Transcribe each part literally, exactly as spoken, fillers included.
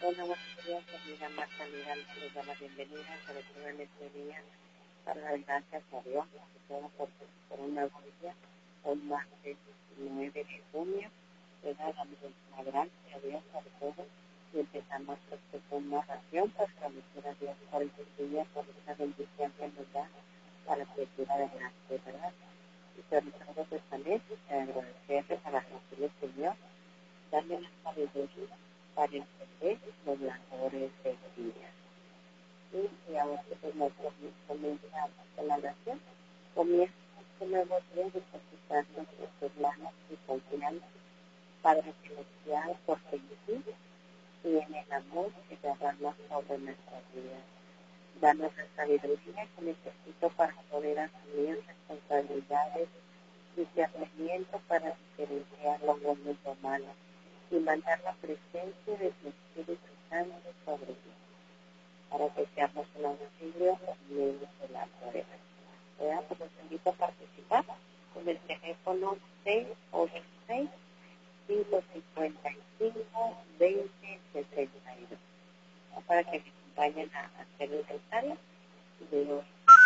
Hola, buenos días, amiga Marta Liga, les da la bienvenida a la este día para dar gracias a Dios, sobre todo por, por una día, hoy martes nueve de junio, le damos la gracia a Dios sobre todo y empezamos pues, con una oración para agradecer a Dios por este día, por esta bendición que nos da para la criatura de gracia, ¿verdad? Y sobre todo pues también agradecerles a la gente del Señor, darle la sabiduría para entender los labores del día. Y, y ahora que pues, nosotros comienza con la oración, comienza este nuevo día depositarnos en tus manos y confianza, Padre Celestial, porque en ti y en el amor que derramas sobre nuestras vidas. Danos la sabiduría que necesito para poder asumir responsabilidades y discernimiento para diferenciar lo bueno y lo malo y mandar la presencia de tu Espíritu Santo sobre ti, para que seamos un auxilio en medio de la prueba. ¿Verdad? Pues los invito a participar con el teléfono seis ocho seis, cinco cinco cinco, dos cero siete dos, para que me acompañen a hacer el rosario de hoy.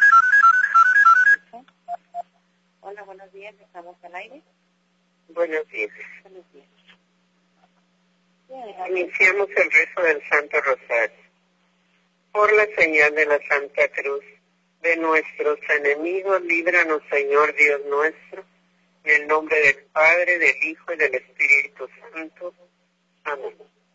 Hola, buenos días, ¿estamos al aire? Buenos días. Buenos días. Iniciamos el rezo del Santo Rosario. Por la señal de la Santa Cruz de nuestros enemigos, líbranos, Señor Dios nuestro, en el nombre del Padre, del Hijo y del Espíritu Santo. Amén.